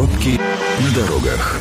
Пробки на дорогах.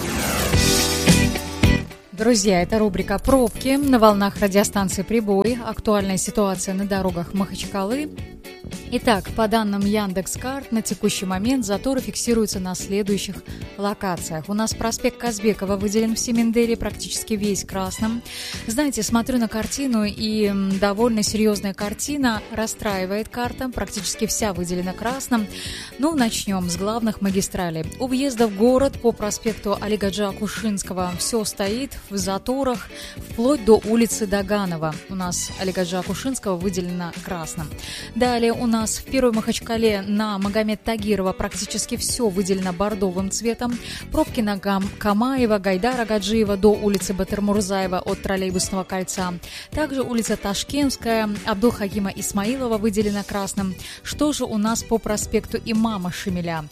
Друзья, это рубрика «Пробки» на волнах радиостанции «Прибой». Актуальная ситуация на дорогах Махачкалы. Итак, по данным Яндекс.Карт, на текущий момент заторы фиксируются на следующих локациях. У нас проспект Казбекова выделен в Семендере практически весь красным. Знаете, смотрю на картину, и довольно серьезная картина, расстраивает карта, практически вся выделена красным. Ну, начнем с главных магистралей. У въезда в город по проспекту Алигаджа-Акушинского все стоит в заторах, вплоть до улицы Доганова. У нас Алигаджа-Акушинского выделено красным. Далее у нас в Первой Махачкале на Магомед-Тагирова практически все выделено бордовым цветом. Пробки на Камаева, Гайдара Гаджиева до улицы Батыр-Мурзаева от троллейбусного кольца. Также улица Ташкентская, Абдул-Хакима Исмаилова выделена красным. Что же у нас по проспекту Имама Шамиля?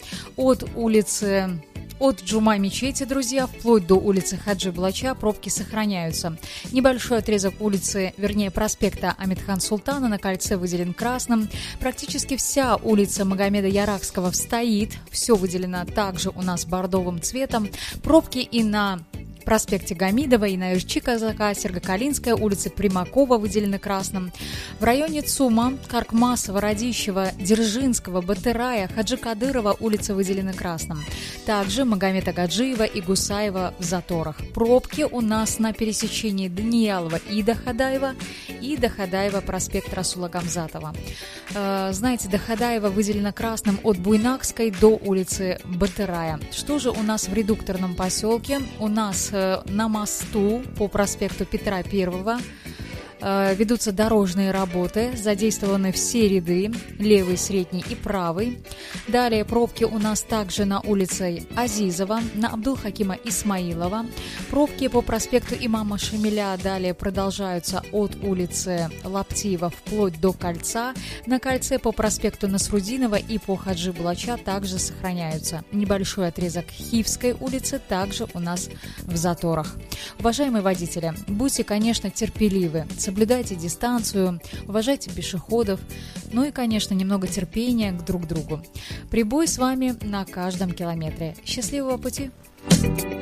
От Джума-мечети, друзья, вплоть до улицы Хаджи Блача пробки сохраняются. Небольшой отрезок проспекта Амитхан Султана на кольце выделен красным. Практически вся улица Магомеда Яракского стоит. Все выделено также у нас бордовым цветом. Пробки и на проспекте Гамидова, и на Ирчи Казака, Сергокалинская, улица Примакова выделены красным. В районе ЦУМа, Каркмасова, Радищева, Дзержинского, Батырая, Хаджи Кадырова улицы выделены красным. Также Магомеда Гаджиева и Гусаева в заторах. Пробки у нас на пересечении Даниялова и Доходаева проспект Расула Гамзатова. Знаете, Доходаева выделена красным от Буйнакской до улицы Батырая. Что же у нас в редукторном поселке? У нас на мосту по проспекту Петра I ведутся дорожные работы, задействованы все ряды, левый, средний и правый. Далее пробки у нас также на улице Азизова, на Абдул-Хакима Исмаилова. Пробки по проспекту Имама Шамиля далее продолжаются от улицы Лаптиева вплоть до кольца. На кольце по проспекту Насрудинова и по Хаджи Булача также сохраняются. Небольшой отрезок Хивской улицы также у нас в заторах. Уважаемые водители, будьте, конечно, терпеливы. Соблюдайте дистанцию, уважайте пешеходов, ну и, конечно, немного терпения друг к другу. Прибой с вами на каждом километре. Счастливого пути!